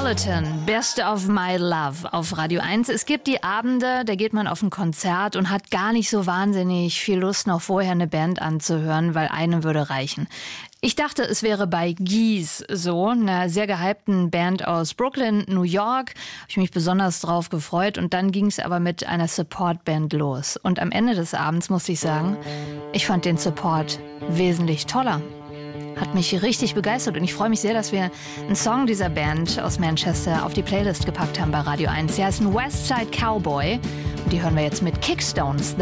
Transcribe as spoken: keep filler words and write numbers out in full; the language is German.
Metropolitan, Best of My Love auf Radio eins. Es gibt die Abende, da geht man auf ein Konzert und hat gar nicht so wahnsinnig viel Lust, noch vorher eine Band anzuhören, weil eine würde reichen. Ich dachte, es wäre bei Geese so, einer sehr gehypten Band aus Brooklyn, New York. Habe ich mich besonders drauf gefreut. Und dann ging es aber mit einer Support-Band los. Und am Ende des Abends musste ich sagen, ich fand den Support wesentlich toller. Hat mich richtig begeistert und ich freue mich sehr, dass wir einen Song dieser Band aus Manchester auf die Playlist gepackt haben bei Radio eins. Sie heißen Westside Cowboy und die hören wir jetzt mit Kickstones.